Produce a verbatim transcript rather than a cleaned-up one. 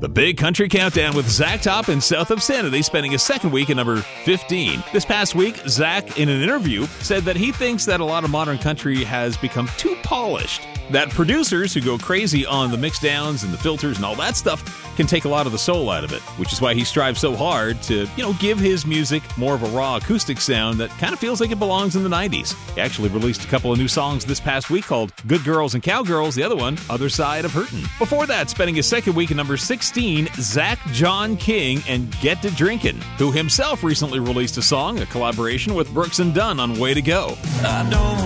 The Big Country Countdown with Zach Top and South Obscenity spending a second week at number fifteen. This past week, Zach, in an interview, said that he thinks that a lot of modern country has become too polished. That producers who go crazy on the mix downs and the filters and all that stuff can take a lot of the soul out of it, which is why he strives so hard to, you know, give his music more of a raw acoustic sound that kind of feels like it belongs in the nineties. He actually released a couple of new songs this past week called Good Girls and Cowgirls, the other one, Other Side of Hurtin'. Before that, spending his second week at number sixteen, Zach John King and Get to Drinkin', who himself recently released a song, a collaboration with Brooks and Dunn on Way to Go. I don't